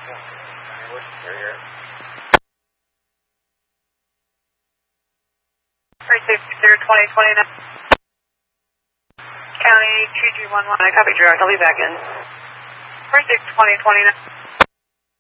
36, 2029. County 2211. I copy direct. I'll be back in. 36, 2029.